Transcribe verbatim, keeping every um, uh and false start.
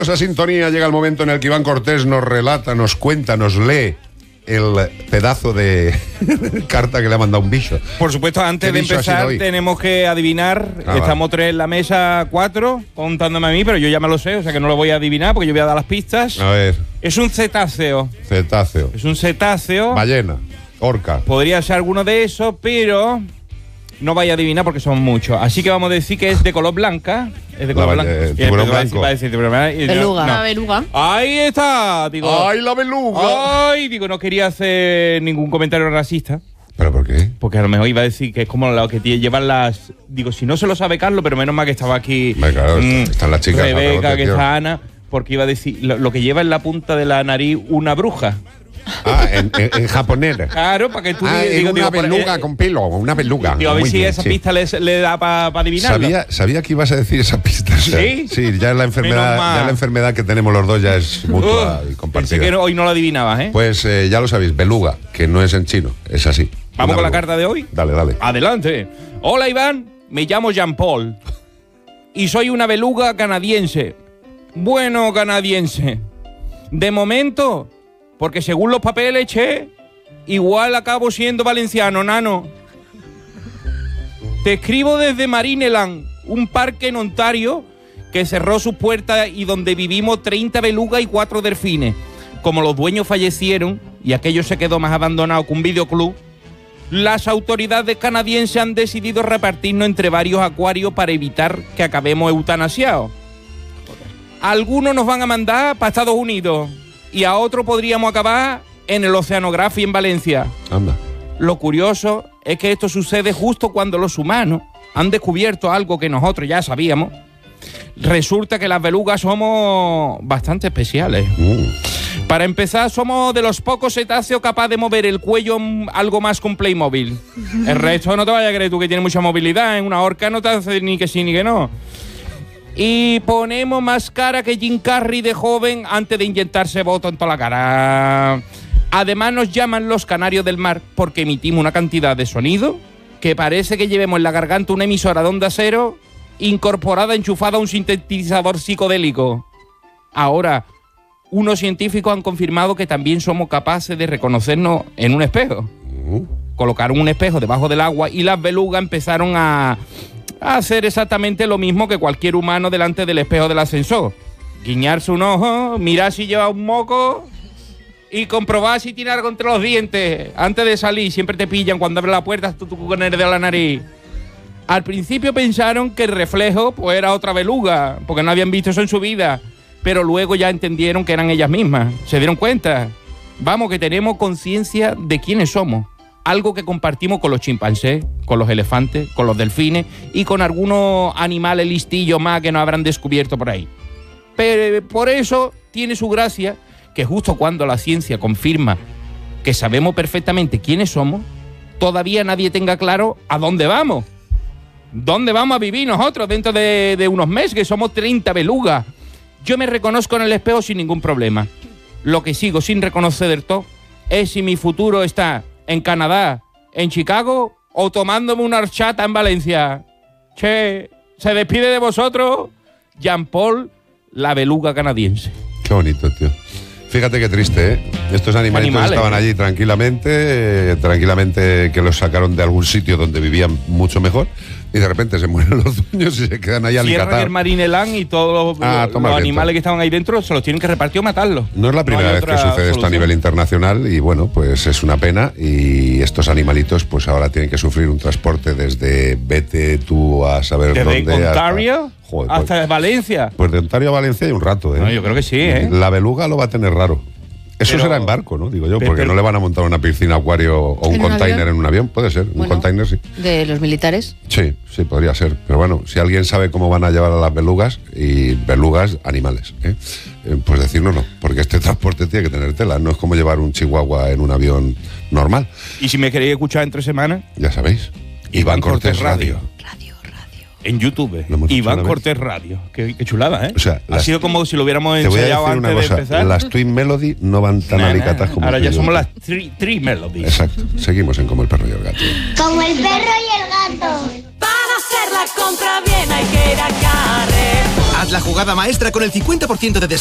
Esa sintonía llega el momento en el que Iván Cortés nos relata, nos cuenta, nos lee el pedazo de carta que le ha mandado un bicho. Por supuesto, antes de empezar tenemos que adivinar. Ah, Estamos vale. tres en la mesa, cuatro, contándome a mí, pero yo ya me lo sé, o sea que no lo voy a adivinar porque yo voy a dar las pistas. A ver. Es un cetáceo. Cetáceo. Es un cetáceo. Ballena, orca. Podría ser alguno de esos, pero no vaya a adivinar porque son muchos. Así que vamos a decir que es de color blanca. Es de color blanca. Eh, tiburón blanco. Va a decir, beluga. No. beluga. Ahí está. Digo, ¡ay, la beluga! Ay, digo, no quería hacer ningún comentario racista. ¿Pero por qué? Porque a lo mejor iba a decir que es como lo que llevan las... Digo, si no se lo sabe Carlos, pero menos mal que estaba aquí... Claro, mmm, están las chicas. Rebeca, que está Ana, porque iba a decir lo, lo que lleva en la punta de la nariz una bruja. Ah, en, en, en japonés. Claro, para que tú ah, digas... Digo, una digo, beluga eh, con pelo, una beluga. Digo, a ver Muy si bien, esa sí. pista le, le da para pa adivinarlo. Sabía, sabía que ibas a decir esa pista. O sea, ¿Sí? Sí, ya la enfermedad, ya la enfermedad que tenemos los dos ya es mutua uh, y compartida. Pensé que no, hoy no lo adivinabas, ¿eh? Pues eh, ya lo sabéis, beluga, que no es en chino, es así. ¿Vamos con la carta de hoy? Dale, dale. Adelante. Hola, Iván. Me llamo Jean-Paul. Y soy una beluga canadiense. Bueno, canadiense. De momento, porque según los papeles, che, igual acabo siendo valenciano, nano. Te escribo desde Marineland, un parque en Ontario que cerró sus puertas y donde vivimos treinta belugas y cuatro delfines. Como los dueños fallecieron y aquello se quedó más abandonado que un videoclub, las autoridades canadienses han decidido repartirnos entre varios acuarios para evitar que acabemos eutanasiados. Algunos nos van a mandar para Estados Unidos y a otros podríamos acabar en el Oceanography en Valencia. Anda. Lo curioso es que esto sucede justo cuando los humanos han descubierto algo que nosotros ya sabíamos. Resulta que las belugas somos bastante especiales. Mm. Para empezar, somos de los pocos cetáceos capaces de mover el cuello algo más con Playmobil. El resto no te vayas a creer tú que tiene mucha movilidad. En una orca no te hace ni que sí ni que no. Y ponemos más cara que Jim Carrey de joven antes de inyectarse boto en toda la cara. Además nos llaman los canarios del mar porque emitimos una cantidad de sonido que parece que llevemos en la garganta una emisora de onda cero incorporada, enchufada a un sintetizador psicodélico. Ahora, unos científicos han confirmado que también somos capaces de reconocernos en un espejo. Uh. Colocaron un espejo debajo del agua y las belugas empezaron a, a hacer exactamente lo mismo que cualquier humano delante del espejo del ascensor. Guiñarse un ojo, mirar si lleva un moco y comprobar si tiene algo entre los dientes. Antes de salir, siempre te pillan cuando abres la puerta, tú, tú con el de la nariz. Al principio pensaron que el reflejo pues era otra beluga, porque no habían visto eso en su vida. Pero luego ya entendieron que eran ellas mismas. Se dieron cuenta. Vamos, que tenemos conciencia de quiénes somos. Algo que compartimos con los chimpancés, con los elefantes, con los delfines y con algunos animales listillos más que nos habrán descubierto por ahí. Pero por eso tiene su gracia que justo cuando la ciencia confirma que sabemos perfectamente quiénes somos, todavía nadie tenga claro a dónde vamos. ¿Dónde vamos a vivir nosotros dentro de, de unos meses, que somos treinta belugas? Yo me reconozco en el espejo sin ningún problema. Lo que sigo sin reconocer del todo es si mi futuro está en Canadá, en Chicago o tomándome una horchata en Valencia. Che, se despide de vosotros Jean-Paul, la beluga canadiense. Qué bonito, tío. Fíjate qué triste, ¿eh? Estos animalitos Animales, estaban allí tranquilamente, eh, tranquilamente que los sacaron de algún sitio donde vivían mucho mejor y de repente se mueren los dueños y se quedan ahí alicatados. Cierran el Marineland y todos los, ah, los animales que estaban ahí dentro se los tienen que repartir o matarlos. No es la primera no vez que sucede solución. Esto a nivel internacional y bueno, pues es una pena y estos animalitos pues ahora tienen que sufrir un transporte desde vete tú a saber ¿Desde dónde. Ontario? Hasta, joder, hasta pues, Valencia. Pues de Ontario a Valencia hay un rato, ¿eh? No, yo creo que sí, ¿eh? La beluga lo va a tener raro. Eso pero, será en barco, ¿no? Digo yo, porque pero, no le van a montar una piscina, acuario o un container en un avión. Puede ser, bueno, un container sí. ¿De los militares? Sí, sí, podría ser. Pero bueno, si alguien sabe cómo van a llevar a las belugas, y belugas, animales, ¿eh? Eh, pues decírnoslo, porque este transporte tiene que tener tela. No es como llevar un chihuahua en un avión normal. ¿Y si me queréis escuchar entre semanas? Ya sabéis, Iván, Iván Cortés, Cortés Radio. Radio. En YouTube, Iván Cortés Radio. Qué, qué chulada, ¿eh? O sea, ha sido como si lo hubiéramos ensayado antes cosa, de empezar. Las Twin Melody no van tan nah, alicatas como ahora ya yo. somos las Three, three Melodies. Exacto. Seguimos en Como el perro y el gato. Como el perro y el gato. Para hacer la compra bien hay que ir a Carrefour. Haz la jugada maestra con el cincuenta por ciento de descuento